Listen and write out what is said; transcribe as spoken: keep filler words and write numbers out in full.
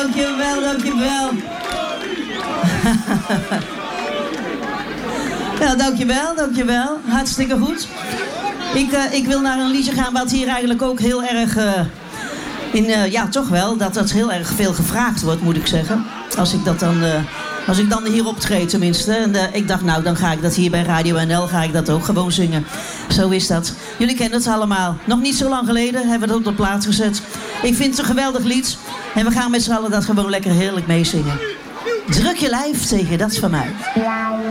dankjewel, dankjewel. Ja, dankjewel, dankjewel. Hartstikke goed. Ik, uh, ik wil naar een liedje gaan wat hier eigenlijk ook heel erg... Uh, in, uh, ja, toch wel, dat dat heel erg veel gevraagd wordt, moet ik zeggen. Als ik dat dan... Uh, Als ik dan hier optreed tenminste. En uh, ik dacht, nou, dan ga ik dat hier bij Radio N L ga ik dat ook gewoon zingen. Zo is dat. Jullie kennen het allemaal. Nog niet zo lang geleden hebben we het op de plaats gezet. Ik vind het een geweldig lied. En we gaan met z'n allen dat gewoon lekker heerlijk meezingen. Druk je lijf tegen dat van mij.